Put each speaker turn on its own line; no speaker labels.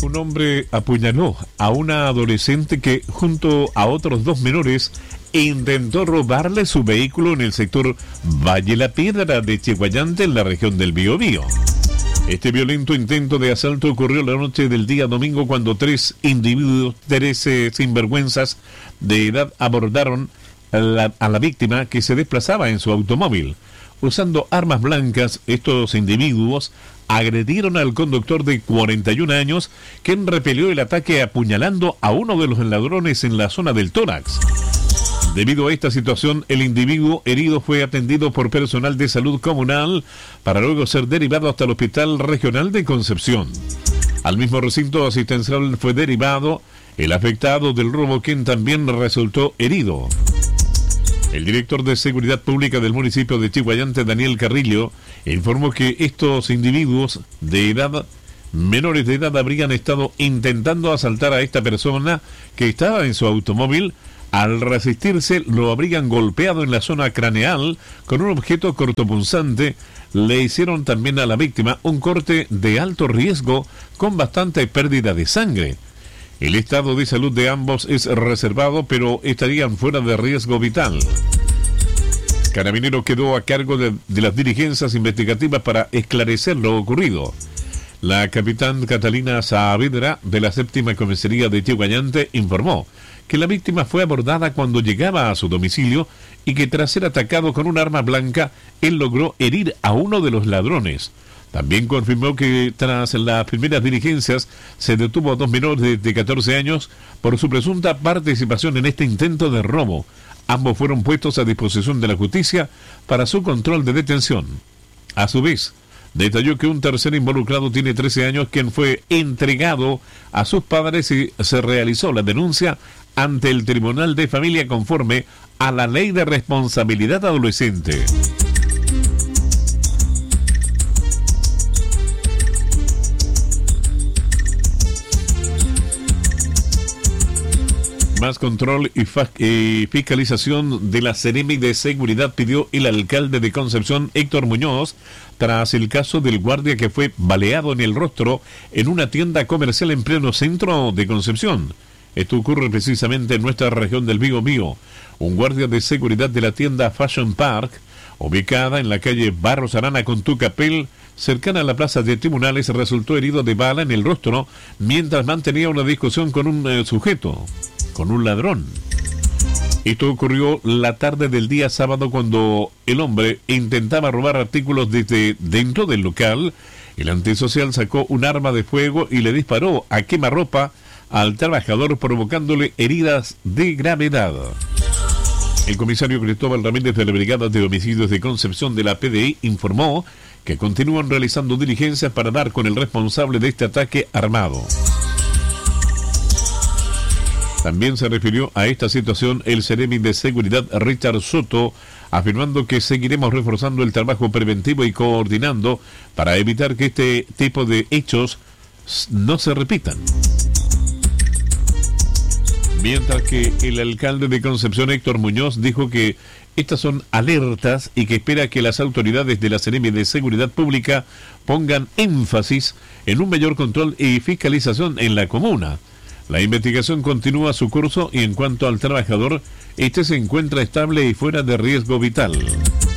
Un hombre apuñaló a una adolescente que, junto a otros dos menores, intentó robarle su vehículo en el sector Valle La Piedra de Chiguayante, en la región del Biobío. Este violento intento de asalto ocurrió la noche del día domingo, cuando tres individuos, 13 sinvergüenzas de edad, abordaron a la víctima, que se desplazaba en su automóvil. Usando armas blancas, estos individuos agredieron al conductor de 41 años, quien repelió el ataque apuñalando a uno de los ladrones en la zona del tórax. Debido a esta situación, el individuo herido fue atendido por personal de salud comunal para luego ser derivado hasta el Hospital Regional de Concepción. Al mismo recinto asistencial fue derivado el afectado del robo, quien también resultó herido. El director de Seguridad Pública del municipio de Chiguayante, Daniel Carrillo, informó que estos individuos menores de edad, habrían estado intentando asaltar a esta persona que estaba en su automóvil. Al resistirse, lo habrían golpeado en la zona craneal con un objeto cortopunzante. Le hicieron también a la víctima un corte de alto riesgo con bastante pérdida de sangre. El estado de salud de ambos es reservado, pero estarían fuera de riesgo vital. Carabinero quedó a cargo de las diligencias investigativas para esclarecer lo ocurrido. La capitán Catalina Saavedra, de la 7ª Comisaría de Chiguayante, informó que la víctima fue abordada cuando llegaba a su domicilio y que, tras ser atacado con un arma blanca, él logró herir a uno de los ladrones. También confirmó que tras las primeras diligencias se detuvo a dos menores de 14 años por su presunta participación en este intento de robo. Ambos fueron puestos a disposición de la justicia para su control de detención. A su vez, detalló que un tercer involucrado tiene 13 años, quien fue entregado a sus padres, y se realizó la denuncia ante el Tribunal de Familia conforme a la Ley de Responsabilidad Adolescente. Más control y fiscalización de la Seremi de Seguridad pidió el alcalde de Concepción, Héctor Muñoz, tras el caso del guardia que fue baleado en el rostro en una tienda comercial en pleno centro de Concepción. Esto ocurre precisamente en nuestra región del Biobío. Un guardia de seguridad de la tienda Fashion Park, ubicada en la calle Barros Arana con Tucapel, cercana a la plaza de tribunales, resultó herido de bala en el rostro mientras mantenía una discusión con un sujeto, con un ladrón. Esto ocurrió la tarde del día sábado, cuando el hombre intentaba robar artículos desde dentro del local. El antisocial sacó un arma de fuego y le disparó a quemarropa al trabajador, provocándole heridas de gravedad. El comisario Cristóbal Ramírez, de la Brigada de Homicidios de Concepción de la PDI, informó que continúan realizando diligencias para dar con el responsable de este ataque armado. También se refirió a esta situación el Seremi de Seguridad, Richard Soto, afirmando que seguiremos reforzando el trabajo preventivo y coordinando para evitar que este tipo de hechos no se repitan. Mientras que el alcalde de Concepción, Héctor Muñoz, dijo que estas son alertas y que espera que las autoridades de la Seremi de Seguridad Pública pongan énfasis en un mayor control y fiscalización en la comuna. La investigación continúa su curso y, en cuanto al trabajador, este se encuentra estable y fuera de riesgo vital.